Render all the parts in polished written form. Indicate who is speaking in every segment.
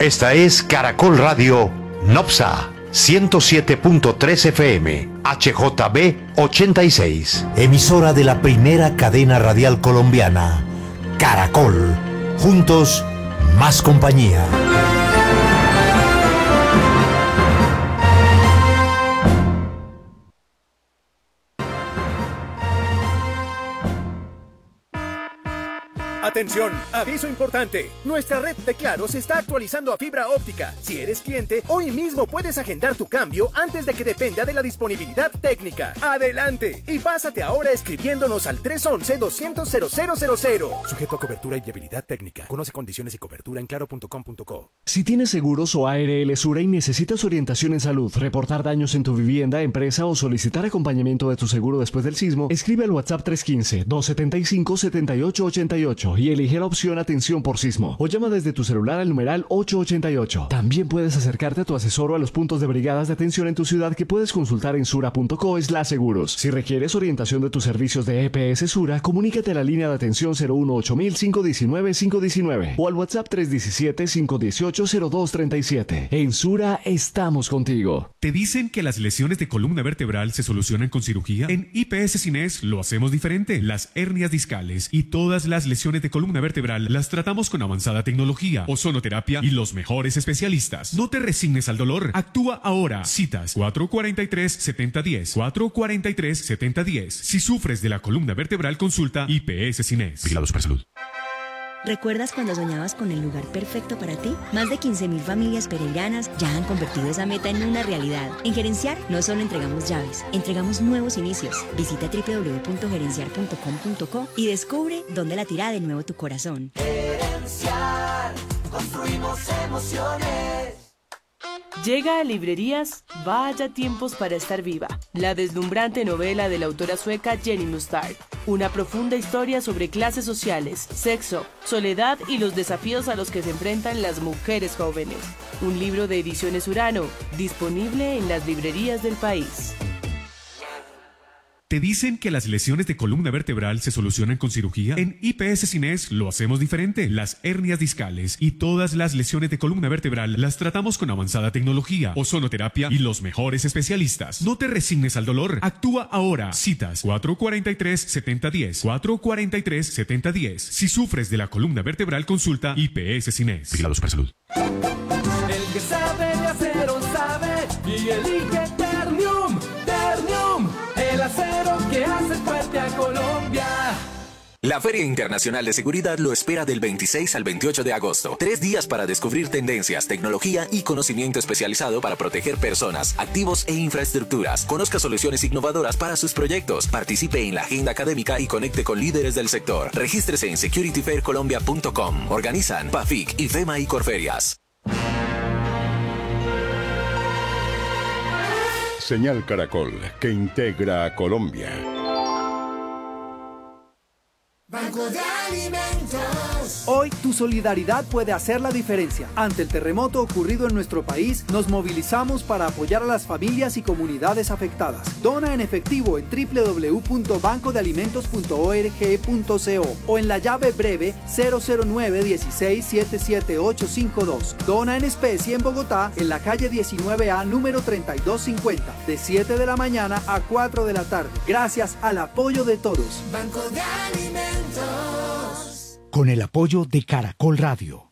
Speaker 1: Esta es Caracol Radio Nopsa 107.3 FM HJB 86. Emisora de la primera cadena radial colombiana. Caracol. Juntos, más compañía.
Speaker 2: Atención, aviso importante. Nuestra red de Claro se está actualizando a fibra óptica. Si eres cliente, hoy mismo puedes agendar tu cambio antes de que dependa de la disponibilidad técnica. ¡Adelante! Y pásate ahora escribiéndonos al 311-200-0000. Sujeto a cobertura y viabilidad técnica. Conoce condiciones y cobertura en claro.com.co.
Speaker 3: Si tienes seguros o ARL Sura y necesitas orientación en salud, reportar daños en tu vivienda, empresa o solicitar acompañamiento de tu seguro después del sismo, escribe al WhatsApp 315-275-7888 y elige la opción Atención por Sismo o llama desde tu celular al numeral 888. También puedes acercarte a tu asesor o a los puntos de brigadas de atención en tu ciudad que puedes consultar en sura.co/seguros. Si requieres orientación de tus servicios de EPS Sura, comunícate a la línea de atención 018-519-519 o al WhatsApp 317-518-0237. En Sura estamos contigo.
Speaker 4: ¿Te dicen que las lesiones de columna vertebral se solucionan con cirugía? En IPS Cines lo hacemos diferente. Las hernias discales y todas las lesiones de columna vertebral las tratamos con avanzada tecnología, ozonoterapia y los mejores especialistas. No te resignes al dolor. Actúa ahora. Citas 443-7010. 443-7010. Si sufres de la columna vertebral, consulta IPS Cines. Vigilado Supersalud.
Speaker 5: ¿Recuerdas cuando soñabas con el lugar perfecto para ti? Más de 15.000 familias pereiranas ya han convertido esa meta en una realidad. En Gerenciar no solo entregamos llaves, entregamos nuevos inicios. Visita www.gerenciar.com.co y descubre dónde latirá de nuevo tu corazón.
Speaker 6: Gerenciar, construimos emociones.
Speaker 7: Llega a librerías Vaya tiempos para estar viva, la deslumbrante novela de la autora sueca Jenny Mustard. Una profunda historia sobre clases sociales, sexo, soledad y los desafíos a los que se enfrentan las mujeres jóvenes. Un libro de Ediciones Urano, disponible en las librerías del país.
Speaker 4: ¿Te dicen que las lesiones de columna vertebral se solucionan con cirugía? En IPS Cines lo hacemos diferente. Las hernias discales y todas las lesiones de columna vertebral las tratamos con avanzada tecnología, ozonoterapia y los mejores especialistas. No te resignes al dolor. Actúa ahora. Citas 443-7010. 443-7010. Si sufres de la columna vertebral, consulta IPS Cines. Vigilado Supersalud.
Speaker 6: El que sabe de acero sabe y elige Ternium. Ternium, el acero que hace fuerte a Colombia.
Speaker 8: La Feria Internacional de Seguridad lo espera del 26 al 28 de agosto. 3 días para descubrir tendencias, tecnología y conocimiento especializado para proteger personas, activos e infraestructuras. Conozca soluciones innovadoras para sus proyectos. Participe en la agenda académica y conecte con líderes del sector. Regístrese en securityfaircolombia.com. Organizan PAFIC, IFEMA y Corferias.
Speaker 9: Señal Caracol, que integra a Colombia.
Speaker 6: Banco de Alimentos.
Speaker 10: Hoy tu solidaridad puede hacer la diferencia. Ante el terremoto ocurrido en nuestro país, nos movilizamos para apoyar a las familias y comunidades afectadas. Dona en efectivo en www.bancodealimentos.org.co o en la llave breve 009-16-77852. Dona en especie en Bogotá, en la calle 19A, número 3250, de 7 de la mañana a 4 de la tarde. Gracias al apoyo de todos.
Speaker 6: Banco de Alimentos.
Speaker 1: Con el apoyo de Caracol Radio.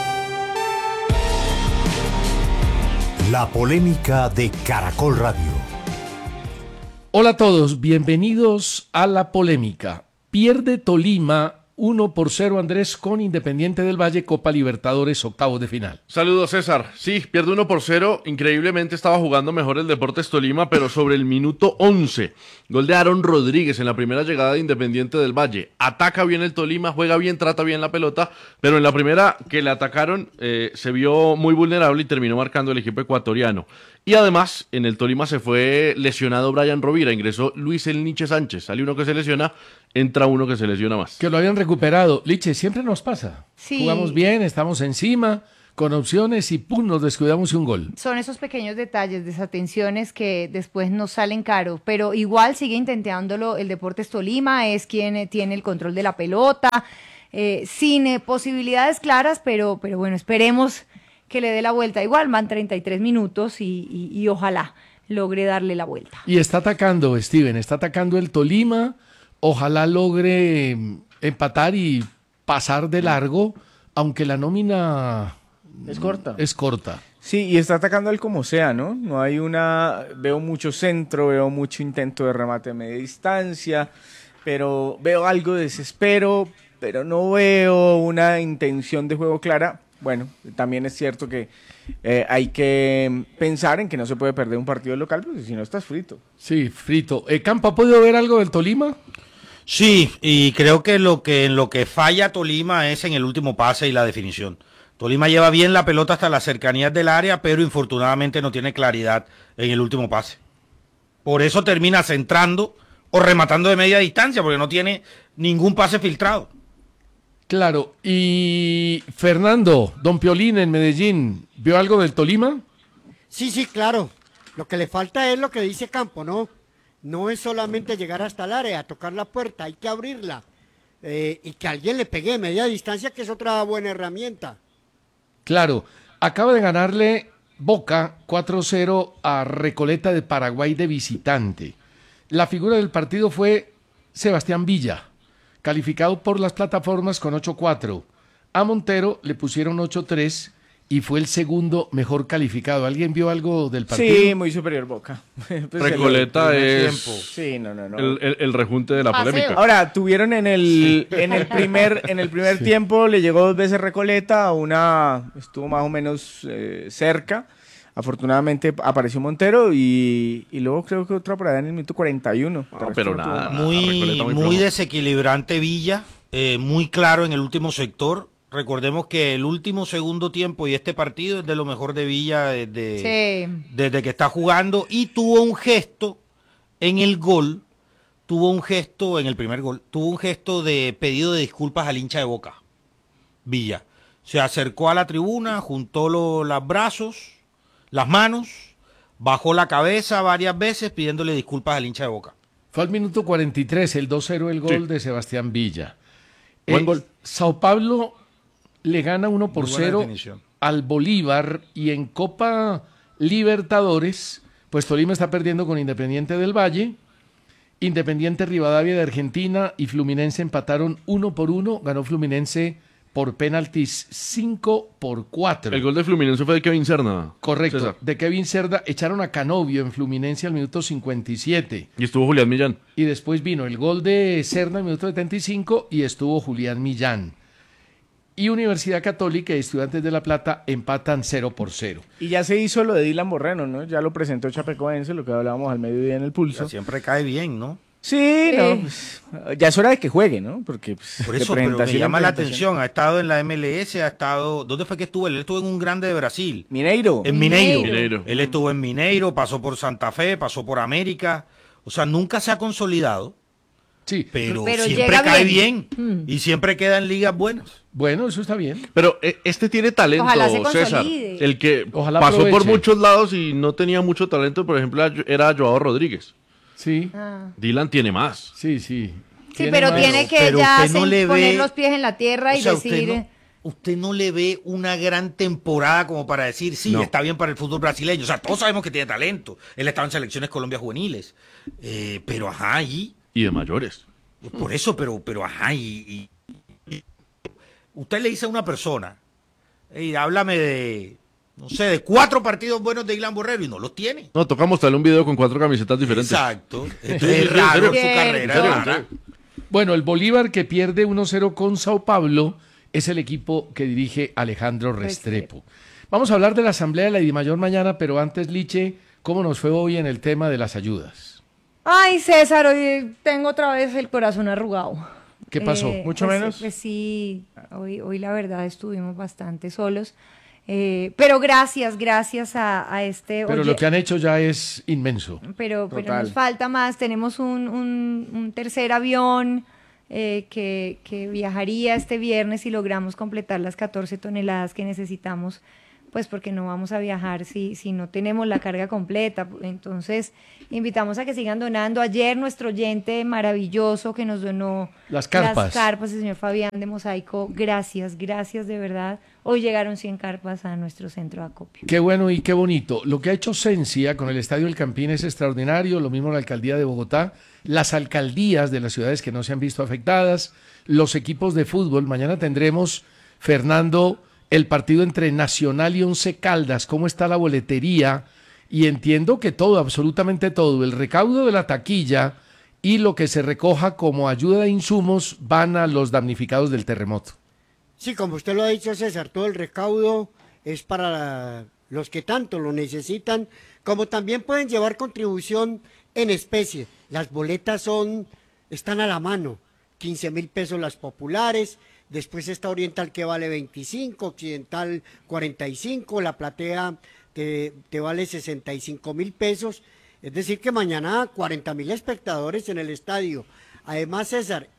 Speaker 1: La polémica de Caracol Radio.
Speaker 11: Hola a todos, bienvenidos a La Polémica. Pierde Tolima 1-0, Andrés, con Independiente del Valle, Copa Libertadores, octavos de final.
Speaker 12: Saludos, César. Sí, pierde 1-0. Increíblemente estaba jugando mejor el Deportes Tolima, pero sobre el minuto 11. Gol de Aaron Rodríguez en la primera llegada de Independiente del Valle. Ataca bien el Tolima, juega bien, trata bien la pelota, pero en la primera que le atacaron se vio muy vulnerable y terminó marcando el equipo ecuatoriano. Y además, en el Tolima se fue lesionado Brian Rovira, ingresó Luis El Niche Sánchez. Sale uno que se lesiona, entra uno que se lesiona más.
Speaker 11: Que lo habían recuperado. Liche, siempre nos pasa.
Speaker 13: Sí.
Speaker 11: Jugamos bien, estamos encima, con opciones y pum, nos descuidamos y un gol.
Speaker 13: Son esos pequeños detalles, desatenciones que después nos salen caro, pero igual sigue intentándolo el Deportes Tolima, es quien tiene el control de la pelota, sin posibilidades claras, pero bueno, esperemos que le dé la vuelta. Igual van 33 minutos y ojalá logre darle la vuelta.
Speaker 11: Y está atacando, Steven, está atacando el Tolima. Ojalá logre empatar y pasar de largo, aunque la nómina
Speaker 14: es corta.
Speaker 11: Es corta.
Speaker 14: Sí, y está atacando él como sea, ¿no? No hay veo mucho centro, veo mucho intento de remate a media distancia, pero veo algo de desespero, pero no veo una intención de juego clara. Bueno, también es cierto que hay que pensar en que no se puede perder un partido local, porque si no estás frito.
Speaker 11: Sí, frito. ¿Campo ha podido ver algo del Tolima?
Speaker 15: Sí, y creo que en lo que falla Tolima es en el último pase y la definición. Tolima lleva bien la pelota hasta las cercanías del área, pero infortunadamente no tiene claridad en el último pase. Por eso termina centrando o rematando de media distancia, porque no tiene ningún pase filtrado.
Speaker 11: Claro, y Fernando, don Piolín en Medellín, ¿vio algo del Tolima?
Speaker 16: Sí, claro. Lo que le falta es lo que dice Campo, ¿no? No es solamente llegar hasta el área, tocar la puerta, hay que abrirla. Y que alguien le pegue de media distancia, que es otra buena herramienta.
Speaker 11: Claro, acaba de ganarle Boca 4-0 a Recoleta de Paraguay de visitante. La figura del partido fue Sebastián Villa, calificado por las plataformas con 8-4. A Montero le pusieron 8-3 y fue el segundo mejor calificado. ¿Alguien vio algo del partido?
Speaker 14: Sí, muy superior Boca.
Speaker 12: Pues Recoleta es
Speaker 14: sí, no.
Speaker 12: El rejunte de la polémica.
Speaker 14: Ahora, tuvieron en el primer
Speaker 11: Sí.
Speaker 14: tiempo, le llegó 2 veces Recoleta, estuvo más o menos cerca. Afortunadamente apareció Montero y luego creo que otra por allá en el minuto 41.
Speaker 12: Pero nada.
Speaker 15: Muy desequilibrante Villa, muy claro en el último sector. Recordemos que el último segundo tiempo y este partido es de lo mejor de Villa desde que está jugando, y tuvo un gesto en el gol, en el primer gol, tuvo un gesto de pedido de disculpas al hincha de Boca. Villa se acercó a la tribuna, juntó los brazos, las manos, bajó la cabeza varias veces pidiéndole disculpas al hincha de Boca.
Speaker 11: Fue al minuto 43, el 2-0 el gol de Sebastián Villa.
Speaker 12: Buen gol.
Speaker 11: Sao Paulo le gana 1-0
Speaker 15: definición.
Speaker 11: al Bolívar, y en Copa Libertadores, pues Tolima está perdiendo con Independiente del Valle. Independiente Rivadavia de Argentina y Fluminense empataron 1-1, ganó Fluminense por penaltis 5-4.
Speaker 12: El gol de Fluminense fue de Kevin Serna.
Speaker 11: Correcto,
Speaker 12: César.
Speaker 11: de Kevin Cerda. Echaron a Canovio en Fluminense al minuto 57.
Speaker 12: Y estuvo Julián Millán.
Speaker 11: Y después vino el gol de Cerda al minuto 75 y estuvo Julián Millán. Y Universidad Católica y Estudiantes de La Plata empatan 0-0.
Speaker 14: Y ya se hizo lo de Dylan Moreno, ¿no? Ya lo presentó Chapecoense, lo que hablábamos al mediodía en el Pulso.
Speaker 15: Ya siempre cae bien, ¿no?
Speaker 14: Sí, no, pues, ya es hora de que juegue, ¿no? Porque pues,
Speaker 15: Por eso, pero me llama la atención, ha estado en la MLS, ha estado... ¿Dónde fue que estuvo? Él estuvo en un grande de Brasil.
Speaker 14: Mineiro.
Speaker 15: En Mineiro. Él estuvo en Mineiro, pasó por Santa Fe, pasó por América. O sea, nunca se ha consolidado.
Speaker 11: Sí,
Speaker 15: pero
Speaker 13: Pero
Speaker 15: siempre
Speaker 13: llega
Speaker 15: cae
Speaker 13: bien.
Speaker 15: bien. Y siempre queda en ligas buenas.
Speaker 11: Bueno, eso está bien.
Speaker 12: Pero este tiene talento,
Speaker 13: Ojalá se
Speaker 12: César.
Speaker 13: consolide.
Speaker 12: El que
Speaker 11: Ojalá
Speaker 12: pasó
Speaker 11: aproveche.
Speaker 12: por muchos lados y no tenía mucho talento, por ejemplo, era Joao Rodríguez.
Speaker 11: Sí,
Speaker 12: Dylan tiene más.
Speaker 11: sí.
Speaker 13: Sí, pero
Speaker 11: más.
Speaker 13: tiene que
Speaker 15: Pero
Speaker 13: ya
Speaker 15: usted no le
Speaker 13: poner
Speaker 15: ve-
Speaker 13: los pies en la tierra y
Speaker 15: O sea,
Speaker 13: decir...
Speaker 15: usted no le ve una gran temporada como para decir, sí,
Speaker 12: No.
Speaker 15: está bien para el fútbol brasileño. O sea, todos sabemos que tiene talento. Él estaba en selecciones Colombia juveniles. Pero ajá, ahí...
Speaker 12: Y de mayores.
Speaker 15: Por eso, pero ajá, usted le dice a una persona, hey, háblame de, no sé, de 4 partidos buenos de Dylan Borrero, y no los tiene.
Speaker 12: No, toca mostrarle un video con 4 camisetas diferentes.
Speaker 15: Exacto. Esto
Speaker 12: Sí,
Speaker 15: es
Speaker 12: en
Speaker 15: raro
Speaker 12: serio.
Speaker 15: su carrera.
Speaker 12: En serio,
Speaker 15: es
Speaker 12: en
Speaker 15: rara.
Speaker 12: serio.
Speaker 11: Bueno, el Bolívar, que pierde 1-0 con Sao Paulo, es el equipo que dirige Alejandro Restrepo. Vamos a hablar de la Asamblea de la Dimayor mañana, pero antes, Liche, ¿cómo nos fue hoy en el tema de las ayudas?
Speaker 13: Ay, César, hoy tengo otra vez el corazón arrugado.
Speaker 11: ¿Qué pasó?
Speaker 14: ¿Mucho
Speaker 13: pues,
Speaker 14: menos?
Speaker 13: Pues sí, hoy la verdad estuvimos bastante solos. Pero gracias a este...
Speaker 11: Pero
Speaker 13: oye,
Speaker 11: lo que han hecho ya es inmenso.
Speaker 13: pero
Speaker 14: Total.
Speaker 13: nos falta más. Tenemos un tercer avión que viajaría este viernes y logramos completar las 14 toneladas que necesitamos, pues porque no vamos a viajar si no tenemos la carga completa. Entonces, invitamos a que sigan donando. Ayer nuestro oyente maravilloso que nos donó
Speaker 11: Las carpas.
Speaker 13: el señor Fabián de Mosaico, gracias de verdad. Hoy llegaron 100 carpas a nuestro centro de acopio.
Speaker 11: Qué bueno y qué bonito. Lo que ha hecho Sensia con el Estadio El Campín es extraordinario, lo mismo la Alcaldía de Bogotá, las alcaldías de las ciudades que no se han visto afectadas, los equipos de fútbol. Mañana tendremos, Fernando, el partido entre Nacional y Once Caldas, cómo está la boletería, y entiendo que todo, absolutamente todo, el recaudo de la taquilla y lo que se recoja como ayuda de insumos van a los damnificados del terremoto.
Speaker 16: Sí, como usted lo ha dicho, César, todo el recaudo es para los que tanto lo necesitan, como también pueden llevar contribución en especie. Las boletas están a la mano, 15.000 pesos las populares, después está Oriental que vale 25, Occidental 45, la platea te vale 65.000 pesos, es decir que mañana 40.000 espectadores en el estadio. Además, César,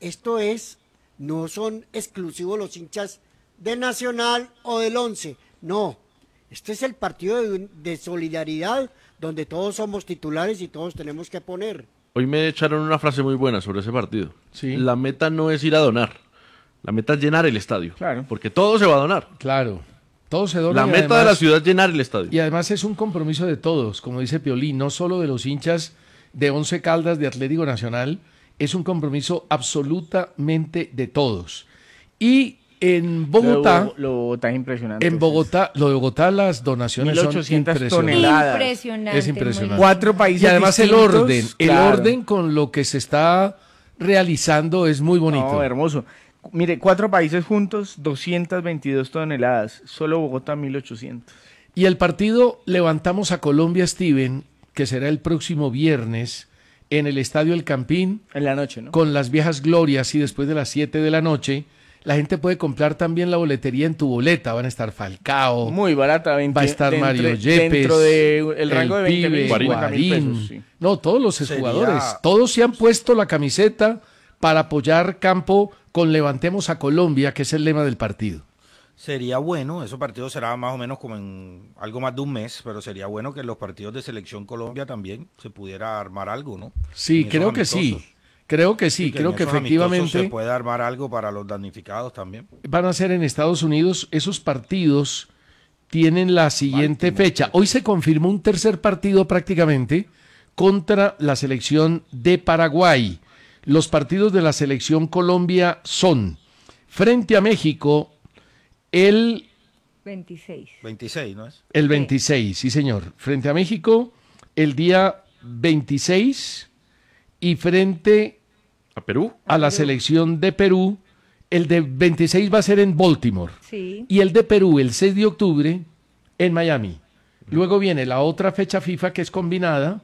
Speaker 16: no son exclusivos los hinchas de Nacional o del Once, no, este es el partido de solidaridad donde todos somos titulares y todos tenemos que poner.
Speaker 12: Hoy me echaron una frase muy buena sobre ese partido.
Speaker 11: Sí.
Speaker 12: La meta no es ir a donar, la meta es llenar el estadio,
Speaker 14: claro,
Speaker 12: porque todo se va a donar.
Speaker 11: Claro, todo se dona.
Speaker 12: La meta además, de la ciudad es llenar el estadio.
Speaker 11: Y además es un compromiso de todos, como dice Piolín, no solo de los hinchas de Once Caldas, de Atlético Nacional, es un compromiso absolutamente de todos. Y en Bogotá...
Speaker 14: Lo de Bogotá es impresionante.
Speaker 11: En Bogotá, lo de Bogotá, las donaciones son
Speaker 14: 1.800 toneladas.
Speaker 13: Impresionante.
Speaker 11: Es impresionante.
Speaker 14: 4 países
Speaker 11: y además
Speaker 14: distintos,
Speaker 11: el orden con lo que se está realizando es muy bonito.
Speaker 14: No, hermoso. Mire, 4 países juntos, 222 toneladas. Solo Bogotá, 1.800.
Speaker 11: Y el partido Levantamos a Colombia, Steven, que será el próximo viernes en el Estadio El Campín.
Speaker 14: En la noche, ¿no?
Speaker 11: Con las viejas glorias y después de las 7 de la noche. La gente puede comprar también la boletería en tu boleta. Van a estar Falcao.
Speaker 14: Muy barata.
Speaker 11: Va a estar Mario Yepes.
Speaker 14: Dentro del rango de 20.000,
Speaker 11: Guarín.
Speaker 14: sí.
Speaker 11: No, todos los jugadores. Todos se han puesto la camiseta para apoyar campo con Levantemos a Colombia, que es el lema del partido.
Speaker 15: Sería bueno, esos partidos será más o menos como en algo más de un mes, pero sería bueno que en los partidos de Selección Colombia también se pudiera armar algo, ¿no?
Speaker 11: Sí, creo que sí. Creo que sí, creo que efectivamente
Speaker 15: se puede armar algo para los damnificados también.
Speaker 11: Van a ser en Estados Unidos. Esos partidos tienen la siguiente fecha. Hoy se confirmó un tercer partido prácticamente contra la selección de Paraguay. Los partidos de la selección Colombia son frente a México el
Speaker 13: 26,
Speaker 15: ¿no es?
Speaker 11: El 26, sí señor. Frente a México el día 26 y frente
Speaker 12: a Perú,
Speaker 11: a la selección de Perú, el de 26 va a ser en Baltimore.
Speaker 13: Sí.
Speaker 11: Y el de Perú el 6 de octubre en Miami. Luego viene la otra fecha FIFA que es combinada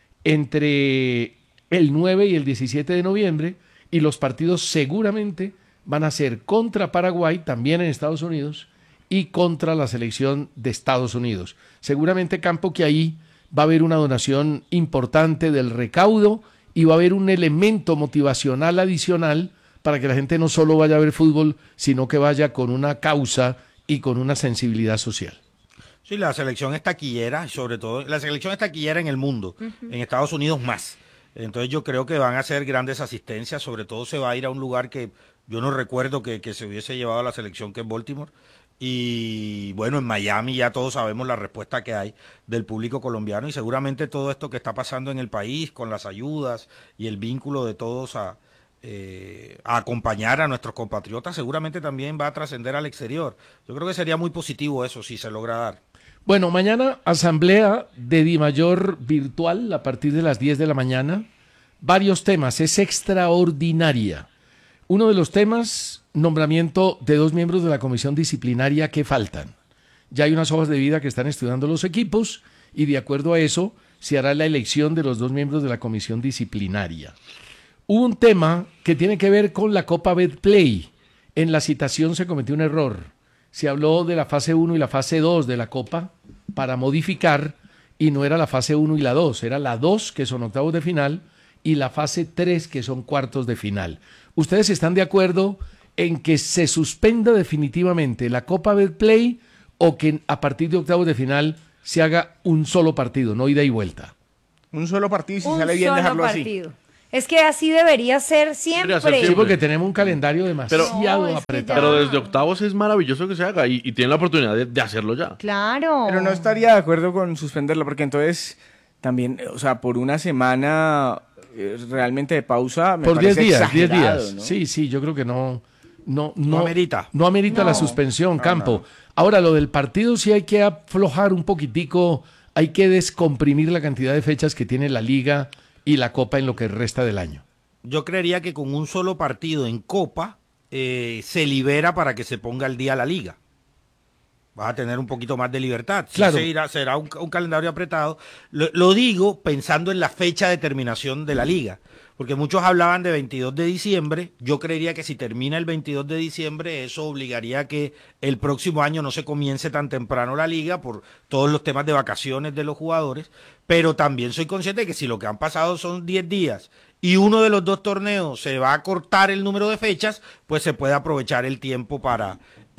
Speaker 11: entre el 9 y el 17 de noviembre y los partidos seguramente van a ser contra Paraguay, también en Estados Unidos, y contra la selección de Estados Unidos. Seguramente, Campo, que ahí va a haber una donación importante del recaudo y va a haber un elemento motivacional adicional para que la gente no solo vaya a ver fútbol, sino que vaya con una causa y con una sensibilidad social.
Speaker 15: Sí, la selección es taquillera, sobre todo, la selección es taquillera en el mundo, en Estados Unidos más. Entonces yo creo que van a ser grandes asistencias, sobre todo se va a ir a un lugar que yo no recuerdo que se hubiese llevado a la selección, que es Baltimore. Y bueno, en Miami ya todos sabemos la respuesta que hay del público colombiano y seguramente todo esto que está pasando en el país con las ayudas y el vínculo de todos a acompañar a nuestros compatriotas seguramente también va a trascender al exterior. Yo creo que sería muy positivo eso si se logra dar.
Speaker 11: Bueno, mañana asamblea de Dimayor virtual a partir de las 10 de la mañana. Varios temas, es extraordinaria. Uno de los temas, nombramiento de 2 miembros de la comisión disciplinaria que faltan. Ya hay unas hojas de vida que están estudiando los equipos y de acuerdo a eso se hará la elección de los 2 miembros de la comisión disciplinaria. Hubo un tema que tiene que ver con la Copa Betplay. En la citación se cometió un error. Se habló de la fase 1 y la fase 2 de la Copa para modificar y no era la fase 1 y la 2, era la 2 que son octavos de final y la fase 3 que son cuartos de final. ¿Ustedes están de acuerdo en que se suspenda definitivamente la Copa Betplay o que a partir de octavos de final se haga un solo partido, no ida y vuelta?
Speaker 14: Un solo partido y si sale bien dejarlo así.
Speaker 13: Es que así debería ser siempre.
Speaker 11: Sí, porque tenemos un calendario demasiado apretado.
Speaker 12: Pero desde octavos es maravilloso que se haga y tienen la oportunidad de hacerlo ya.
Speaker 13: Claro.
Speaker 14: Pero no estaría de acuerdo con suspenderlo, porque entonces también, o sea, por una semana realmente de pausa me
Speaker 11: por 10
Speaker 14: parece
Speaker 11: días, 10
Speaker 14: exagerado,
Speaker 11: días.
Speaker 14: ¿no?
Speaker 11: Sí, yo creo que no
Speaker 15: amerita.
Speaker 11: No amerita la suspensión, Campo. Ahora, lo del partido sí hay que aflojar un poquitico, hay que descomprimir la cantidad de fechas que tiene la Liga y la Copa en lo que resta del año.
Speaker 15: Yo creería que con un solo partido en Copa se libera para que se ponga al día la Liga. Vas a tener un poquito más de libertad. Sí,
Speaker 11: Claro.
Speaker 15: será un calendario apretado. Lo digo pensando en la fecha de terminación de la Liga. Porque muchos hablaban de 22 de diciembre. Yo creería que si termina el 22 de diciembre, eso obligaría a que el próximo año no se comience tan temprano la Liga por todos los temas de vacaciones de los jugadores. Pero también soy consciente de que si lo que han pasado son 10 días y uno de los dos torneos se va a cortar el número de fechas, pues se puede aprovechar el tiempo para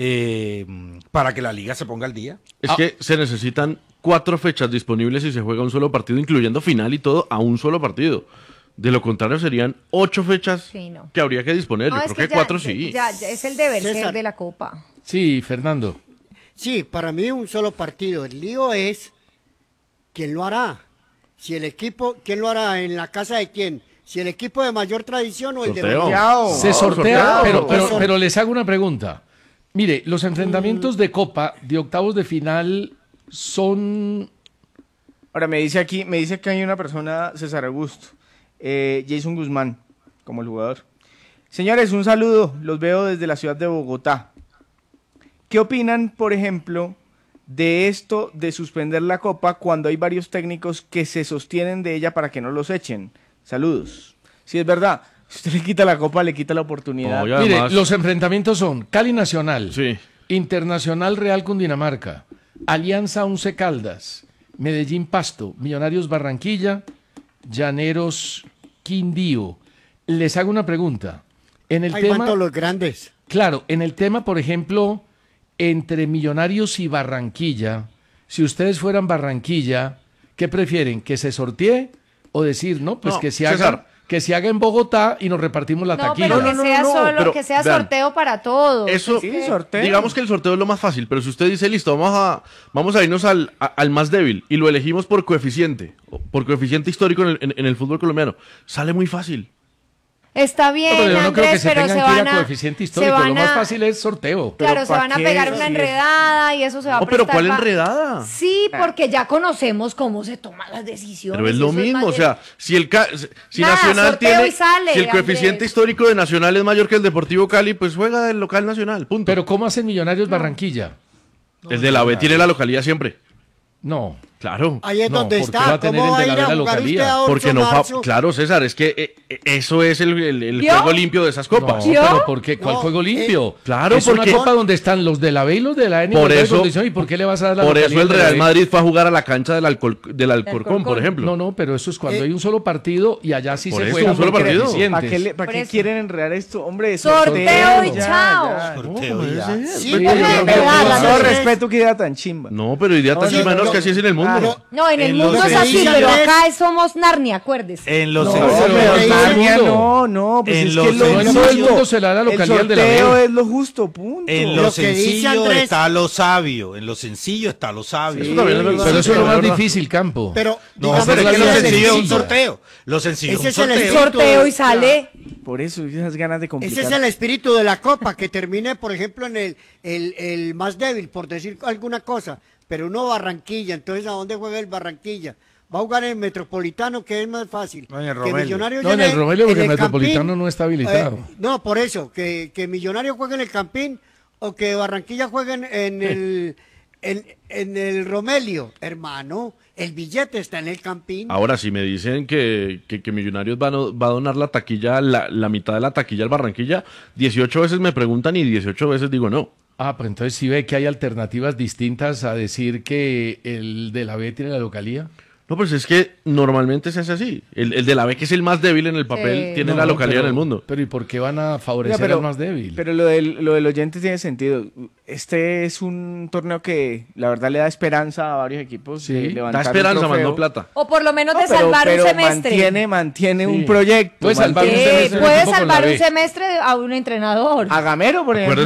Speaker 15: que la Liga se ponga al día.
Speaker 12: Es que se necesitan 4 fechas disponibles y se juega un solo partido, incluyendo final y todo, a un solo partido. De lo contrario, serían 8 fechas que habría que disponer.
Speaker 13: No,
Speaker 12: Yo
Speaker 13: es
Speaker 12: creo que
Speaker 13: ya-
Speaker 12: 4 sí.
Speaker 13: ya es el deber ser
Speaker 16: César.
Speaker 13: de la Copa.
Speaker 11: Sí, Fernando.
Speaker 16: Sí, para mí un solo partido. El lío es quién lo hará. Si el equipo, ¿quién lo hará? ¿En la casa de quién? Si el equipo de mayor tradición o el de menor.
Speaker 11: Se sortea,
Speaker 16: Sorteo.
Speaker 11: pero les hago una pregunta. Mire, los enfrentamientos de Copa, de octavos de final, son...
Speaker 14: Ahora me dice que hay una persona, César Augusto, Jason Guzmán, como el jugador. Señores, un saludo, los veo desde la ciudad de Bogotá. ¿Qué opinan, por ejemplo, de esto de suspender la Copa cuando hay varios técnicos que se sostienen de ella para que no los echen? Saludos. Sí, es verdad, si usted le quita la Copa, le quita la oportunidad.
Speaker 11: Mire, los enfrentamientos son Cali Nacional, Internacional Real Cundinamarca, Alianza Once Caldas, Medellín Pasto, Millonarios Barranquilla, Llaneros Quindío. Les hago una pregunta. En el
Speaker 16: Ahí
Speaker 11: tema,
Speaker 16: van todos los grandes.
Speaker 11: Claro, en el tema, por ejemplo, entre Millonarios y Barranquilla, si ustedes fueran Barranquilla, ¿qué prefieren? ¿Que se sortee o decir, no, pues
Speaker 12: No,
Speaker 11: que se
Speaker 12: César.
Speaker 11: haga... Que se haga en Bogotá y nos repartimos la
Speaker 13: No,
Speaker 11: taquilla.
Speaker 13: pero que sea solo,
Speaker 12: pero
Speaker 13: que sea
Speaker 12: vean,
Speaker 13: sorteo para todos.
Speaker 12: Eso,
Speaker 13: Es que-
Speaker 12: digamos que el sorteo es lo más fácil, pero si usted dice, listo, vamos a irnos al más débil y lo elegimos por coeficiente histórico en el fútbol colombiano, sale muy fácil.
Speaker 13: Está bien,
Speaker 11: No, pero yo no creo que
Speaker 13: Andrés,
Speaker 11: se
Speaker 13: pero
Speaker 11: tengan
Speaker 13: se
Speaker 11: que ir
Speaker 13: van
Speaker 11: a
Speaker 13: a...
Speaker 11: coeficiente histórico. Lo más fácil es sorteo.
Speaker 13: Claro, se van a pegar una enredada y eso se va a
Speaker 12: No, pero
Speaker 13: prestar
Speaker 12: ¿cuál
Speaker 13: pa-
Speaker 12: enredada?
Speaker 13: Sí, porque ya conocemos cómo se toman las decisiones.
Speaker 12: Pero es
Speaker 13: y
Speaker 12: lo
Speaker 13: eso
Speaker 12: mismo,
Speaker 13: más
Speaker 12: o
Speaker 13: de-
Speaker 12: sea, si
Speaker 13: Nada,
Speaker 12: Nacional
Speaker 13: sorteo
Speaker 12: tiene,
Speaker 13: y sale,
Speaker 12: si el coeficiente
Speaker 13: Andrés.
Speaker 12: histórico de Nacional es mayor que el Deportivo Cali, pues juega del local Nacional, punto.
Speaker 11: Pero ¿cómo hacen Millonarios Barranquilla?
Speaker 12: El de la B tiene la localidad siempre.
Speaker 11: No.
Speaker 12: Claro.
Speaker 16: Ahí es donde
Speaker 11: ¿por qué
Speaker 16: está.
Speaker 11: va a tener
Speaker 16: ¿Cómo
Speaker 11: el
Speaker 16: va
Speaker 11: de
Speaker 16: a
Speaker 11: la
Speaker 16: ir a
Speaker 11: B la
Speaker 16: jugar usted
Speaker 11: localía?
Speaker 16: a 8
Speaker 12: Porque no,
Speaker 16: marzo?
Speaker 12: claro, César, es que eso es el
Speaker 13: ¿Vio?
Speaker 12: juego limpio de esas copas.
Speaker 11: No, pero ¿por qué? ¿Cuál juego limpio?
Speaker 12: Claro,
Speaker 11: es
Speaker 12: porque
Speaker 11: una copa donde están los de la B y los de la N.
Speaker 12: Por
Speaker 11: en
Speaker 12: eso-
Speaker 11: condición, ¿y por qué le vas a dar la
Speaker 12: por eso
Speaker 11: localidad
Speaker 12: el
Speaker 11: de la
Speaker 12: Real
Speaker 11: B?
Speaker 12: Madrid fue a jugar a la cancha del Alcorcón, por ejemplo.
Speaker 11: No, pero eso es cuando hay un solo partido y allá sí
Speaker 12: Por
Speaker 11: se
Speaker 12: eso,
Speaker 11: juega
Speaker 12: un solo
Speaker 11: por
Speaker 12: partido.
Speaker 11: coeficientes.
Speaker 14: ¿Para
Speaker 13: Por
Speaker 14: qué
Speaker 13: eso.
Speaker 14: quieren enredar esto? Hombre,
Speaker 13: Sorteo y chao.
Speaker 16: Sí,
Speaker 12: Pero
Speaker 16: porque
Speaker 12: yo
Speaker 16: de
Speaker 12: no
Speaker 16: verdad,
Speaker 12: puedo
Speaker 16: la
Speaker 12: hacer
Speaker 14: No
Speaker 16: verdad es-
Speaker 14: respeto que idea tan chimba.
Speaker 12: No, pero idea tan
Speaker 16: No,
Speaker 12: chimba,
Speaker 16: no,
Speaker 12: no, es que así es en el mundo.
Speaker 13: No, en el
Speaker 15: En
Speaker 13: mundo
Speaker 15: los
Speaker 13: es así,
Speaker 16: edificios
Speaker 13: pero
Speaker 16: es-
Speaker 13: acá somos Narnia, acuérdese.
Speaker 15: En los
Speaker 11: No,
Speaker 14: No,
Speaker 11: pero
Speaker 14: pero
Speaker 11: en todo el
Speaker 14: Narnia,
Speaker 11: mundo.
Speaker 14: no, pues
Speaker 15: En
Speaker 14: es
Speaker 15: los
Speaker 14: que lo
Speaker 11: No en todo el
Speaker 14: justo.
Speaker 11: mundo se le da la localidad
Speaker 14: El
Speaker 11: de la
Speaker 14: sorteo
Speaker 11: B.
Speaker 14: es lo justo, punto.
Speaker 15: En
Speaker 16: Lo
Speaker 15: lo
Speaker 16: que dice
Speaker 15: sencillo
Speaker 16: Andrés-
Speaker 15: está lo sabio. En lo sencillo está lo sabio.
Speaker 12: Eso también es verdad.
Speaker 11: Pero eso es lo
Speaker 12: Sí,
Speaker 11: más
Speaker 12: verdad.
Speaker 11: difícil, Campo.
Speaker 16: Pero,
Speaker 15: No,
Speaker 16: digamos
Speaker 15: pero es que
Speaker 16: que
Speaker 15: lo
Speaker 16: es
Speaker 15: sencillo es un
Speaker 11: sencilla.
Speaker 15: sorteo. Lo sencillo
Speaker 16: Ese
Speaker 15: es un
Speaker 16: es el
Speaker 15: sorteo.
Speaker 13: Sorteo y sale.
Speaker 14: Por eso, esas ganas de complicar.
Speaker 16: ese es el espíritu de la Copa, que termine, por ejemplo, en el más débil, por decir alguna cosa. Pero uno Barranquilla, entonces ¿a dónde juega el Barranquilla? Va a jugar en el Metropolitano, que es más fácil.
Speaker 15: No, en el
Speaker 16: Que
Speaker 15: Romelio.
Speaker 16: Millonarios
Speaker 11: No, en
Speaker 16: llegue
Speaker 11: el Romelio, porque
Speaker 16: en
Speaker 11: el Metropolitano
Speaker 16: Campín,
Speaker 11: no está habilitado.
Speaker 16: no, por eso, que Millonarios juegue en el Campín o que Barranquilla juegue en el Romelio. Hermano, el billete está en el Campín.
Speaker 12: Ahora, si me dicen que Millonarios va a donar la taquilla, la mitad de la taquilla al Barranquilla, 18 veces me preguntan y 18 veces digo no.
Speaker 11: Ah, pues entonces sí ve que hay alternativas distintas a decir que el de la B tiene la localía.
Speaker 12: No, pues es que normalmente se hace así. El de la B, que es el más débil en el papel, tiene la localidad en el mundo.
Speaker 11: Pero ¿y por qué van a favorecer al más débil?
Speaker 14: Pero lo del oyente tiene sentido. Este es un torneo que la verdad le da esperanza a varios equipos. De levantar
Speaker 12: da esperanza,
Speaker 14: un trofeo.
Speaker 12: mandó plata.
Speaker 13: O por lo menos de salvar un semestre.
Speaker 14: Mantiene un proyecto.
Speaker 11: Puede salvar un semestre.
Speaker 13: Puede salvar un semestre a un entrenador.
Speaker 14: A Gamero, por ejemplo.